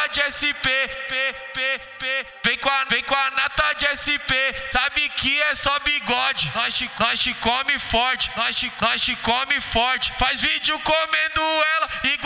nata de SP, vem com a nata de SP, sabe que é só bigode. Nós te come forte, nós te come forte. Faz vídeo comendo ela igual